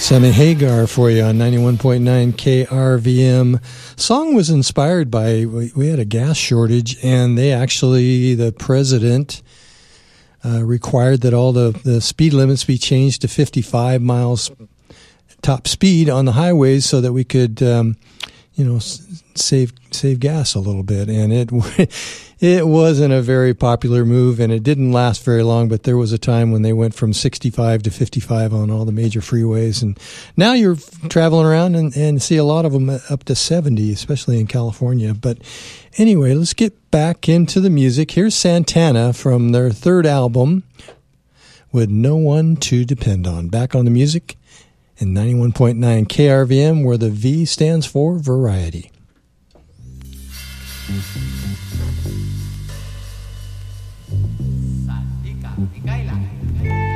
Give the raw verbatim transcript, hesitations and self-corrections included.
Sammy Hagar for you on ninety-one point nine K R V M. Song was inspired by, we had a gas shortage, and they actually, the president uh, required that all the, the speed limits be changed to fifty-five miles top speed on the highways so that we could, um, you know, save save gas a little bit. And it it wasn't a very popular move, and it didn't last very long, but there was a time when they went from sixty-five to fifty-five on all the major freeways, and now you're traveling around and, and see a lot of them up to seventy, especially in California. But anyway, let's get back into the music. Here's Santana from their third album, With No One to Depend On. Back on the music in ninety-one point nine K R V M, where the V stands for variety. Mm-hmm.